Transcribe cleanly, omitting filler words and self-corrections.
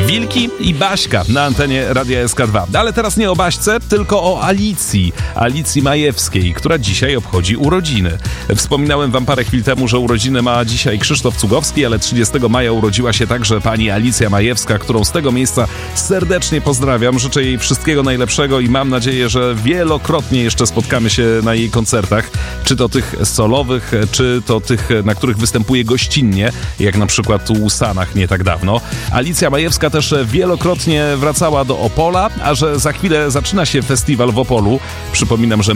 Wilki i Baśka na antenie Radia SK2. Ale teraz nie o Baśce, tylko o Alicji Majewskiej, która dzisiaj obchodzi urodziny. Wspominałem wam parę chwil temu, że urodziny ma dzisiaj Krzysztof Cugowski, ale 30 maja urodziła się także pani Alicja Majewska, którą z tego miejsca serdecznie pozdrawiam. Życzę jej wszystkiego najlepszego i mam nadzieję, że wielokrotnie jeszcze spotkamy się na jej koncertach, czy to tych solowych, czy to tych, na których występuje gościnnie, jak na przykład tu u Sanach nie tak dawno. Alicja Majewska też wielokrotnie wracała do Opola, a że za chwilę zaczyna się festiwal w Opolu. Przypominam, że